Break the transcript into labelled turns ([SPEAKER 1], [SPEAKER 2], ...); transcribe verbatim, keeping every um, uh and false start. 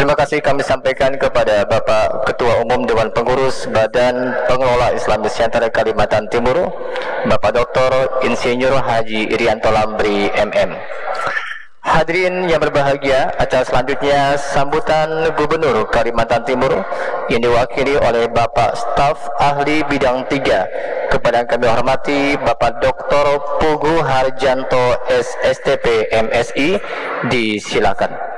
[SPEAKER 1] Terima kasih kami sampaikan kepada Bapak Ketua Umum Dewan Pengurus Badan Pengelola Islam Nusantara Kalimantan Timur, Bapak Doktor Insinyur Haji Irianto Lambri M M. Hadirin yang berbahagia, acara selanjutnya sambutan Gubernur Kalimantan Timur yang diwakili oleh Bapak Staf Ahli Bidang tiga. Kepada yang kami hormati Bapak Doktor Pugu Harjanto S S T P M Si, disilakan.